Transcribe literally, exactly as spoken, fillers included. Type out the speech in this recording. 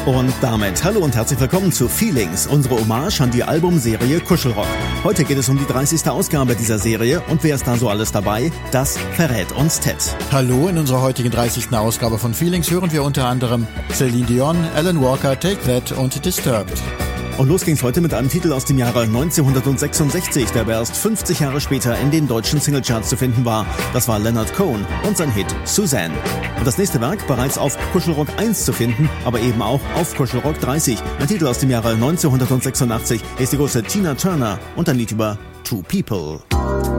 Und damit hallo und herzlich willkommen zu Feelings, unsere Hommage an die Albumserie Kuschelrock. Heute geht es um die dreißigste Ausgabe dieser Serie und wer ist da so alles dabei? Das verrät uns Ted. Hallo, in unserer heutigen dreißigsten Ausgabe von Feelings hören wir unter anderem Celine Dion, Alan Walker, Take That und Disturbed. Und los ging's heute mit einem Titel aus dem Jahre neunzehnhundertsechsundsechzig, der aber erst fünfzig Jahre später in den deutschen Singlecharts zu finden war. Das war Leonard Cohen und sein Hit Suzanne. Und das nächste Werk bereits auf Kuschelrock eins zu finden, aber eben auch auf Kuschelrock dreißig. Ein Titel aus dem Jahre neunzehnhundertsechsundachtzig ist die große Tina Turner und ein Lied über Two People.